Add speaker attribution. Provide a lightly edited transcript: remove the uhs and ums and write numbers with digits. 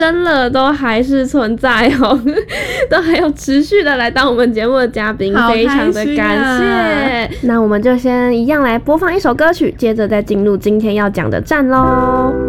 Speaker 1: 真的都还是存在哦，都还有持续的来当我们节目的嘉宾，非常的感谢。那我们就先一样来播放一首歌曲，接着再进入今天要讲的站咯。